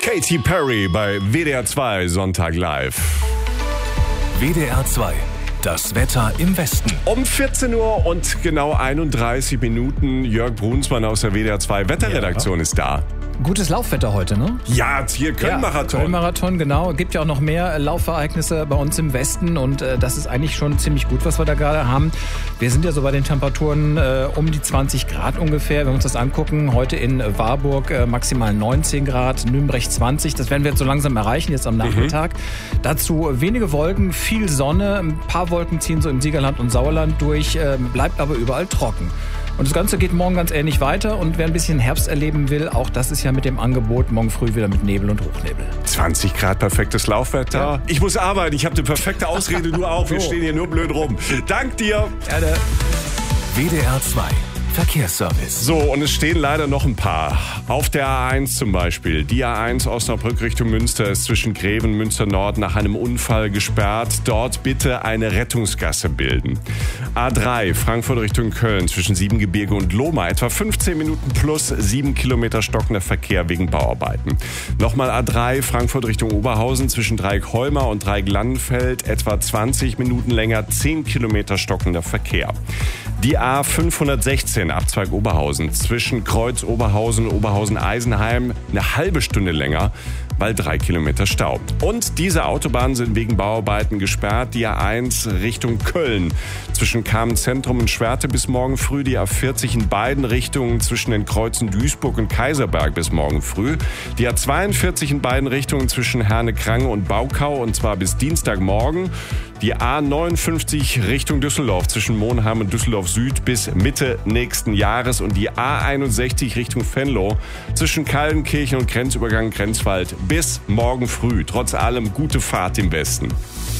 Katy Perry bei WDR 2 Sonntag live. WDR 2, das Wetter im Westen. Um 14 Uhr und genau 31 Minuten. Jörg Brunsmann aus der WDR 2 Wetterredaktion ist da. Gutes Laufwetter heute, ne? Ja, hier Köln-Marathon. Köln-Marathon, genau. Gibt ja auch noch mehr Laufereignisse bei uns im Westen und das ist eigentlich schon ziemlich gut, was wir da gerade haben. Wir sind ja so bei den Temperaturen um die 20 Grad ungefähr. Wenn wir uns das angucken, heute in Warburg maximal 19 Grad, Nürnberg 20. Das werden wir jetzt so langsam erreichen, jetzt am Nachmittag. Dazu wenige Wolken, viel Sonne. Ein paar Wolken ziehen so im Siegerland und Sauerland durch, bleibt aber überall trocken. Und das Ganze geht morgen ganz ähnlich weiter. Und wer ein bisschen Herbst erleben will, auch das ist ja mit dem Angebot morgen früh wieder mit Nebel und Hochnebel. 20 Grad, perfektes Laufwetter. Ja. Ich muss arbeiten, ich habe eine perfekte Ausrede, du auch. Wir stehen hier nur blöd rum. Dank dir. Gerne. WDR 2. Verkehrsservice. So, und es stehen leider noch ein paar. Auf der A1 zum Beispiel. Die A1 Osnabrück Richtung Münster ist zwischen Greven und Münster Nord nach einem Unfall gesperrt. Dort bitte eine Rettungsgasse bilden. A3 Frankfurt Richtung Köln zwischen Siebengebirge und Lohmar. Etwa 15 Minuten plus 7 Kilometer stockender Verkehr wegen Bauarbeiten. Nochmal A3 Frankfurt Richtung Oberhausen zwischen Dreieck-Holmer und Dreieck-Landenfeld. Etwa 20 Minuten länger, 10 Kilometer stockender Verkehr. Die A516 Abzweig Oberhausen zwischen Kreuz Oberhausen und Oberhausen-Eisenheim eine halbe Stunde länger, weil 3 Kilometer Stau. Und diese Autobahnen sind wegen Bauarbeiten gesperrt. Die A1 Richtung Köln zwischen Kamenz-Zentrum und Schwerte bis morgen früh. Die A40 in beiden Richtungen zwischen den Kreuzen Duisburg und Kaiserberg bis morgen früh. Die A42 in beiden Richtungen zwischen Herne-Krange und Baukau und zwar bis Dienstagmorgen. Die A59 Richtung Düsseldorf zwischen Monheim und Düsseldorf Süd bis Mitte nächsten Jahres und die A61 Richtung Venlo zwischen Kaldenkirchen und Grenzübergang Grenzwald bis morgen früh. Trotz allem gute Fahrt im Westen.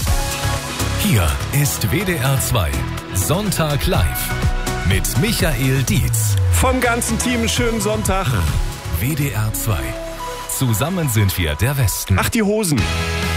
Hier ist WDR 2 Sonntag live mit Michael Dietz. Vom ganzen Team einen schönen Sonntag. WDR 2. Zusammen sind wir der Westen. Ach, die Hosen.